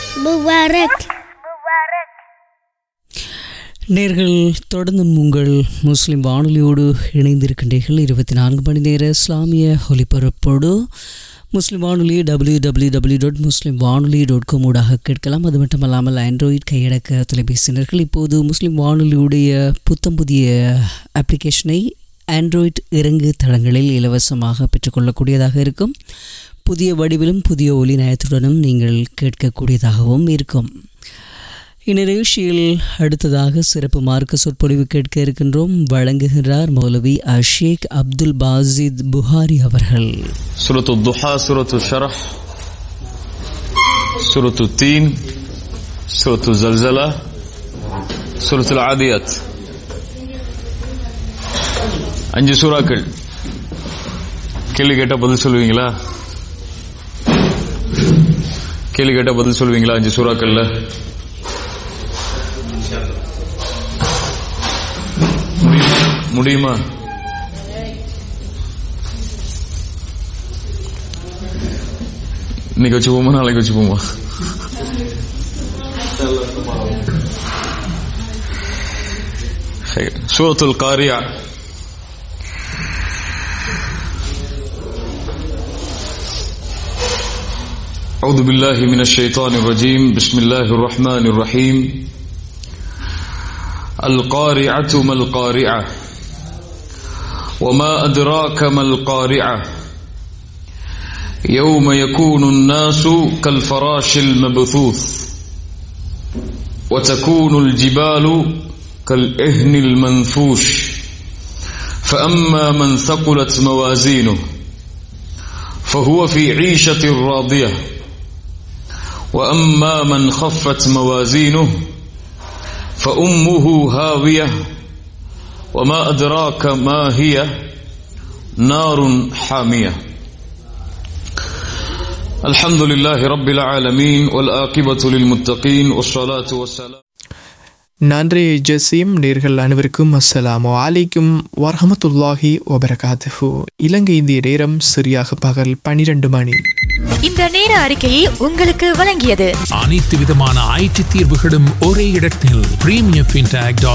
நேர்கள் தொடர்ந்து உங்கள் முஸ்லிம் வானொலியோடு இணைந்திருக்கின்றீர்கள். 24 மணி நேர இஸ்லாமிய ஒலிபரப்போடு முஸ்லிம் வானொலி www.muslimwanoli.com ஊடாக கேட்கலாம். அது மட்டுமல்லாமல் ஆண்ட்ராய்ட் கையடக்க தொலைபேசியினர்கள் இப்போது முஸ்லிம் வானொலியுடைய புத்தம் புதிய அப்ளிகேஷனை ஆண்ட்ராய்ட் இறங்கு தளங்களில் இலவசமாக பெற்றுக்கொள்ளக்கூடியதாக இருக்கும். புதிய வடிவிலும் புதிய ஒலி நயத்துடனும் நீங்கள் கேட்கக்கூடியதாகவும் இருக்கும். இந்நிகழ்ச்சியில் அடுத்ததாக சிறப்பு மார்க்க சொற்பொழிவு கேட்க இருக்கின்றோம். வழங்குகிறார் மௌலவி ஷேக் அப்துல் பாசித் புகாரி அவர்கள். சூரத்து துஹா, சூரத்து ஷரஹ், சூரத்து தீன், சூரத்து ஜல்சலா, சூரத்துல் ஆதியாத், 5 சூறாக்கள் கேள்வி கேட்டா பதில் சொல்லுவீங்களா? கேள்வி கேட்டா பதில் சொல்லுவீங்களா? 5 சூறாக்கள்ல முடியுமா? இன்னைக்கு வச்சுப்போமா, நாளைக்கு வச்சுப்போமா? சூரத்துல் காரியா. أعوذ بالله من الشيطان الرجيم. بسم الله الرحمن الرحيم. القارعة ما القارعة وما أدراك ما القارعة يوم يكون الناس كالفراش المبثوث وتكون الجبال كالعهن المنفوش فأما من ثقلت موازينه فهو في عيشة راضية وأما من خفت موازينه فأمه هاوية وما أدراك ما هي نار حامية. الحمد لله رب العالمين والآقبة للمتقين والصلاة والسلام. நன்றி ஜசீம். நேர்கள் அனைவருக்கும் அஸ்ஸலாமு அலைக்கும் வரஹமத்துல்லாஹி வபரகாத்துஹு. இலங்கை இந்திய நேரம் சரியாக பகல் 12 மணி. இந்த நேர அறிக்கையை உங்களுக்கு வழங்கியது அனைத்து விதமான IT தீர்வுகளும் ஒரே இடத்தில். Premium Fintech